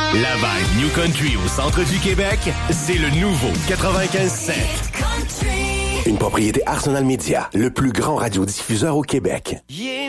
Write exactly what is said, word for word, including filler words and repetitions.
La vibe New Country au centre du Québec, c'est le nouveau quatre-vingt-quinze sept. Une propriété Arsenal Media, le plus grand radiodiffuseur au Québec. Yeah.